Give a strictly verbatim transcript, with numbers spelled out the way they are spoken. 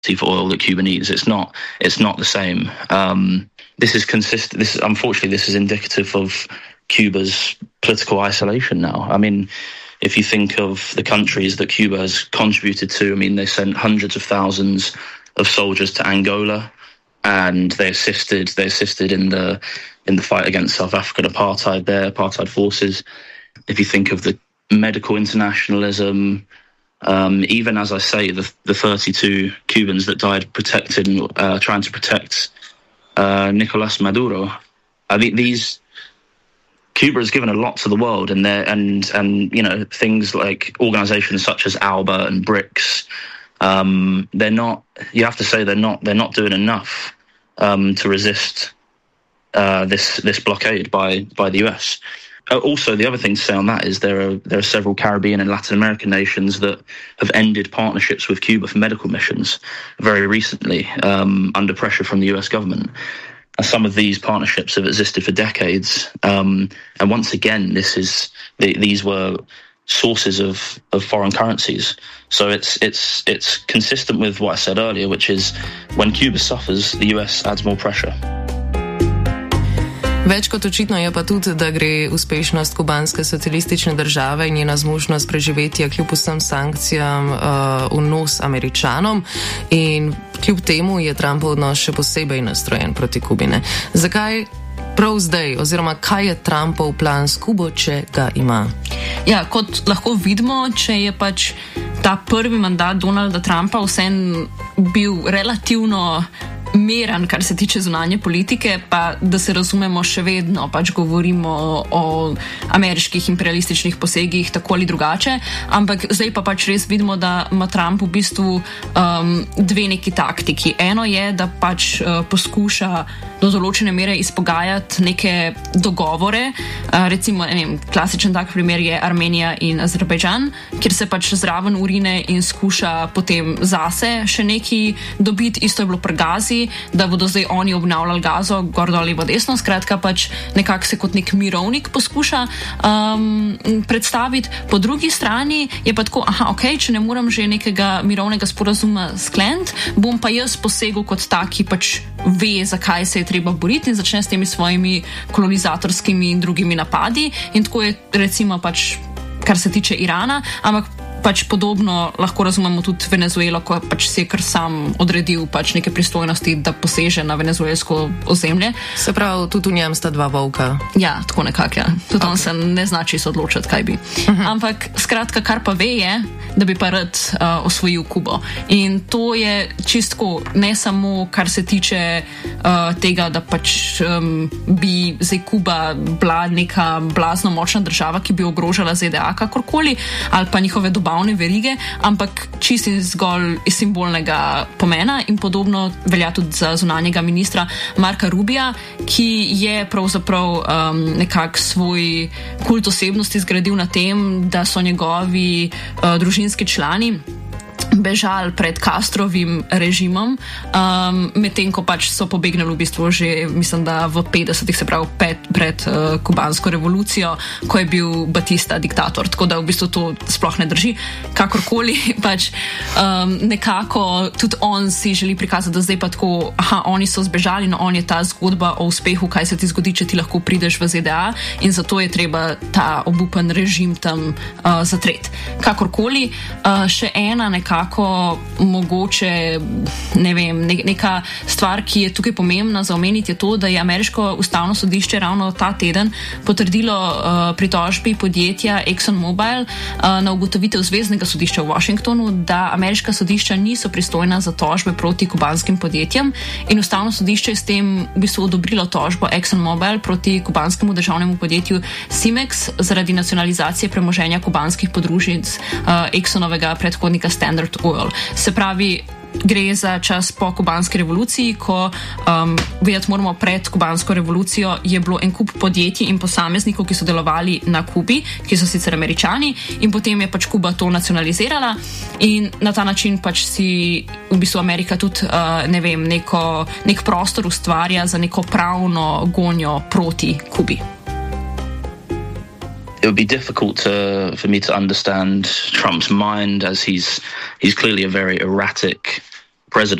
for oil that Cuba needs. It's not. It's not the same. Um, this is consistent. This, unfortunately, this is indicative of Cuba's political isolation now. I mean, if you think of the countries that Cuba has contributed to, I mean, they sent hundreds of thousands of soldiers to Angola, and they assisted. They assisted in the in the fight against South African apartheid. There, apartheid forces. If you think of the medical internationalism. Um, even as I say, the, the thirty-two Cubans that died protecting, uh, trying to protect uh, Nicolas Maduro. I think these Cuba has given a lot to the world, and there and and you know things like organisations such as ALBA and BRICS. Um, they're not. You have to say they're not. They're not doing enough um, to resist uh, this this blockade by by the U S. Also, the other thing to say on that is there are there are several Caribbean and Latin American nations that have ended partnerships with Cuba for medical missions very recently um, under pressure from the U S government. And some of these partnerships have existed for decades. Um, and once again, this is the, these were sources of, of foreign currencies. So it's it's it's consistent with what I said earlier, which is when Cuba suffers, the U S adds more pressure. Več kot očitno je pa tudi, da gre uspešnost kubanske socialistične države in njena zmožnost preživetja kljub vsem sankcijam uh, v nos Američanom, in kljub temu je Trumpov odnos še posebej nastrojen proti Kubi. Ne? Zakaj prav zdaj, oziroma kaj je Trumpov plan s Kubo, če ga ima? Ja, kot lahko vidimo, če je pač ta prvi mandat Donalda Trumpa vseeno bil relativno meren, kar se tiče zunanje politike, pa da se razumemo, še vedno pač govorimo o ameriških imperialističnih posegih tako ali drugače, ampak zdaj pa pač res vidimo, da ima Trump v bistvu um, dve neki taktiki. Eno je, da pač uh, poskuša do določene mere izpogajati neke dogovore, uh, recimo, ne vem, klasičen tak primer je Armenija in Azerbajdžan, kjer se pač zraven urine in skuša potem zase še neki dobiti. Isto je bilo pri Gazi, da bodo zdaj oni obnavljali Gazo, gor dol levo desno, skratka pač nekako se kot nek mirovnik poskuša um, predstaviti. Po drugi strani je pa tako, aha, ok, če ne moram že nekega mirovnega sporazuma skleniti, bom pa jaz posegel kot taki, pač ve, zakaj se je treba boriti in začne s temi svojimi kolonizatorskimi in drugimi napadi, in tako je recimo pač, kar se tiče Irana, ampak pač podobno lahko razumemo tudi Venezuelo, ko pač se je kar sam odredil pač neke pristojnosti, da poseže na venezuelsko ozemlje. Se pravi, tudi v njem sta dva volka. Ja, tako nekako, ja. Tudi okay. On se ne zna čisto odločiti, kaj bi. Uh-huh. Ampak skratka, kar pa ve je, da bi pa rad uh, osvojil Kubo. In to je čistko ne samo, kar se tiče uh, tega, da pač um, bi zdaj Kuba bila neka blazno močna država, ki bi ogrožala Z D A kakorkoli, ali pa njihove dobavne verige, ampak čisto zgolj iz simbolnega pomena, in podobno velja tudi za zunanjega ministra Marka Rubija, ki je pravzaprav um, nekak svoj kult osebnosti zgradil na tem, da so njegovi uh, družinski člani bežali pred Castrovim režimom, um, medtem ko pač so pobegnili v bistvu že, mislim, da v petdesetih, se pravi pet, pred uh, kubansko revolucijo, ko je bil Batista diktator, tako da v bistvu to sploh ne drži. Kakorkoli, pač um, nekako tudi on si želi prikazati, da zdaj pa tako, aha, oni so zbežali, no on je ta zgodba o uspehu, kaj se ti zgodi, če ti lahko prideš v Z D A, in zato je treba ta obupen režim tam uh, zatreti. Kakorkoli, uh, še ena nekako Ako mogoče, ne vem, neka stvar, ki je tukaj pomembna za omeniti, je to, da je ameriško ustavno sodišče ravno ta teden potrdilo uh, pritožbi podjetja ExxonMobil uh, na ugotovitev zveznega sodišča v Washingtonu, da ameriška sodišča niso pristojna za tožbe proti kubanskim podjetjem, in ustavno sodišče je s tem v bistvu odobrilo tožbo ExxonMobil proti kubanskemu državnemu podjetju Cemex zaradi nacionalizacije premoženja kubanskih podružnic uh, Exxonovega predhodnika Standard Oil. Se pravi, gre za čas po kubanski revoluciji, ko um, vedeti moramo, pred kubansko revolucijo je bilo en kup podjetij in posameznikov, ki so delovali na Kubi, ki so sicer Američani, in potem je pač Kuba to nacionalizirala, in na ta način pač si v bistvu Amerika tudi uh, ne vem, neko, nek prostor ustvarja za neko pravno gonjo proti Kubi. It would be difficult to, for me to understand Trump's mind, as he's he's clearly a very erratic president.